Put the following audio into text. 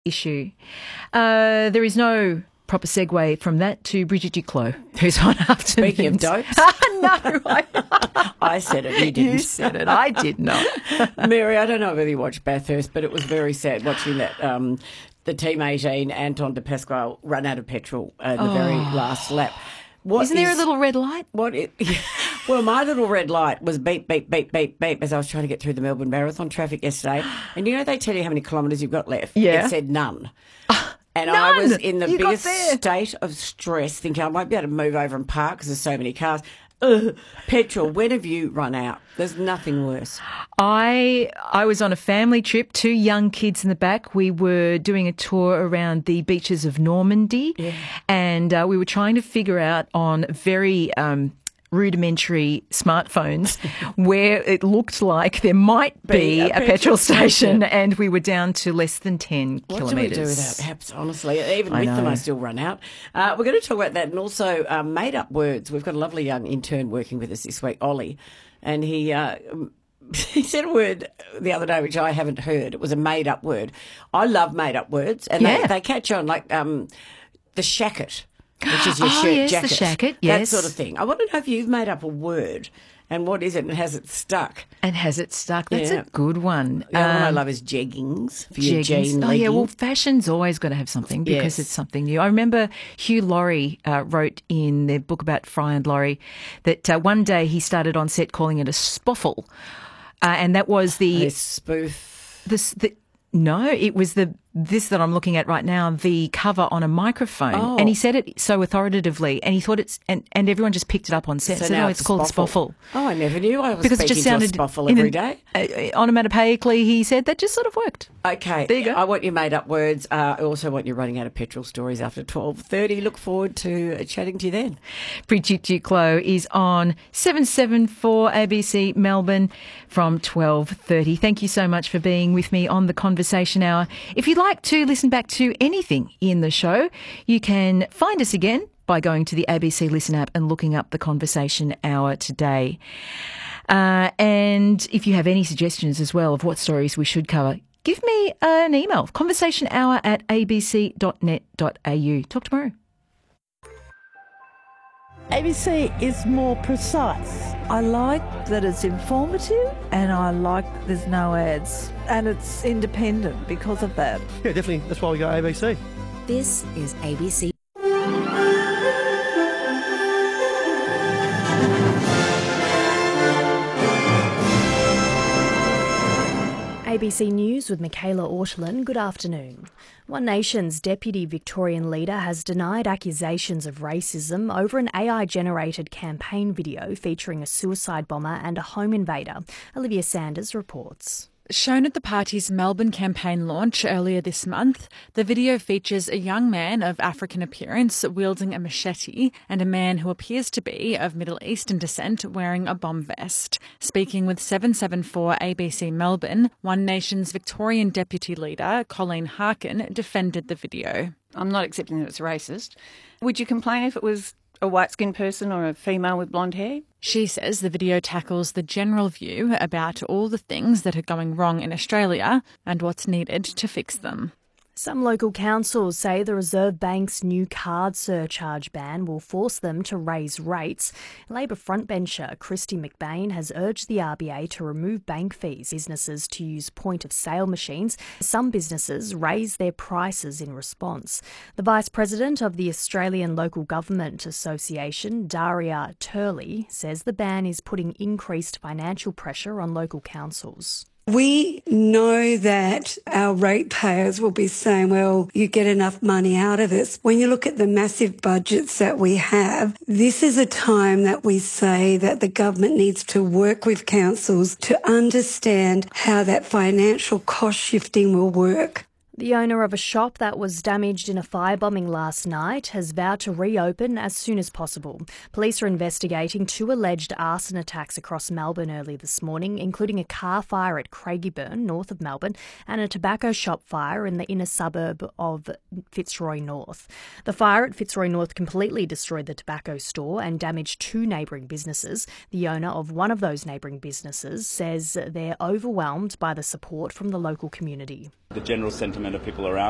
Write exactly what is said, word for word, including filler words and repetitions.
issue. Uh, there is no proper segue from that to Bridget Duclos, who's on afternoons. Speaking of dopes. No, I, I said it, you didn't. You said it, I did not. Mary, I don't know whether you watched Bathurst, but it was very sad watching that um, the Team eighteen, Anton de Pasquale, run out of petrol in the oh. very last lap. What Isn't there is, a little red light? What? It, well, my little red light was beep, beep, beep, beep, beep as I was trying to get through the Melbourne Marathon traffic yesterday. And you know they tell you how many kilometres you've got left? Yeah. It said none. And None. I was in the you biggest state of stress, thinking I won't be able to move over and park because there's so many cars. Ugh, petrol, when have you run out? There's nothing worse. I I was on a family trip, two young kids in the back. We were doing a tour around the beaches of Normandy, yeah. and uh, we were trying to figure out on very um, rudimentary smartphones where it looked like there might be, be a, a petrol, petrol station, and we were down to less than ten what kilometres. What do we do without apps, honestly? Even I with know. them, I still run out. Uh, we're going to talk about that, and also um, made-up words. We've got a lovely young intern working with us this week, Ollie, and he... Uh, He said a word the other day which I haven't heard. It was a made-up word. I love made-up words, and yeah. they, they catch on, like um, the shacket, which is your oh, shirt yes, jacket. the shacket, yes. That sort of thing. I want to know if you've made up a word and what is it and has it stuck? And has it stuck? That's yeah. a good one. The other um, one I love is jeggings for your jeggings. jean Oh, leggings. yeah, well, fashion's always got to have something because yes. it's something new. I remember Hugh Laurie uh, wrote in their book about Fry and Laurie that uh, one day he started on set calling it a spoffle. Uh, and that was the... A spoof. This, the, no, it was the this that I'm looking at right now, the cover on a microphone. Oh. And he said it so authoritatively, and he thought it's... And, and everyone just picked it up on set. So said, now oh, it's it's called spoffle. spoffle. Oh, I never knew I was because speaking it just sounded to a spoffle every an, day. Uh, onomatopoeically, he said, that just sort of worked. Okay. There you go. I want your made-up words. Uh, I also want you running out of petrol stories after twelve thirty. Look forward to uh, chatting to you then. Bridget Duclos is on seven seven four A B C Melbourne from twelve thirty. Thank you so much for being with me on the Conversation Hour. If you'd like to listen back to anything in the show, you can find us again by going to the A B C Listen app and looking up the Conversation Hour today. Uh, and if you have any suggestions as well of what stories we should cover, give me an email, conversationhour at a b c dot net dot a u. Talk tomorrow. A B C is more precise. I like that it's informative and I like that there's no ads. And it's independent because of that. Yeah, definitely. That's why we go A B C. This is A B C. A B C News with Michaela Ortolin. Good afternoon. One Nation's deputy Victorian leader has denied accusations of racism over an A I-generated campaign video featuring a suicide bomber and a home invader. Olivia Sanders reports. Shown at the party's Melbourne campaign launch earlier this month, the video features a young man of African appearance wielding a machete and a man who appears to be of Middle Eastern descent wearing a bomb vest. Speaking with seven seven four A B C Melbourne, One Nation's Victorian Deputy Leader, Colleen Harkin, defended the video. I'm not accepting that it's racist. Would you complain if it was a white-skinned person or a female with blonde hair? She says the video tackles the general view about all the things that are going wrong in Australia and what's needed to fix them. Some local councils say the Reserve Bank's new card surcharge ban will force them to raise rates. Labor frontbencher Christy McBain has urged the R B A to remove bank fees for businesses to use point-of-sale machines. Some businesses raise their prices in response. The Vice President of the Australian Local Government Association, Daria Turley, says the ban is putting increased financial pressure on local councils. We know that our ratepayers will be saying, well, you get enough money out of this. When you look at the massive budgets that we have, this is a time that we say that the government needs to work with councils to understand how that financial cost shifting will work. The owner of a shop that was damaged in a firebombing last night has vowed to reopen as soon as possible. Police are investigating two alleged arson attacks across Melbourne early this morning, including a car fire at Craigieburn, north of Melbourne, and a tobacco shop fire in the inner suburb of Fitzroy North. The fire at Fitzroy North completely destroyed the tobacco store and damaged two neighbouring businesses. The owner of one of those neighbouring businesses says they're overwhelmed by the support from the local community. The general sentiment of people around